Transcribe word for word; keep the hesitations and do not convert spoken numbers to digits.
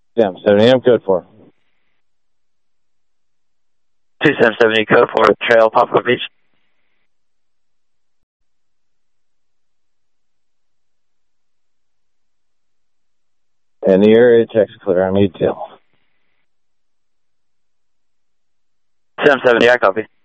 seven seventy, I'm code four. two seven seven code four, trail, Poplar Beach. And the area check's clear. I need to. seven seventy, I copy.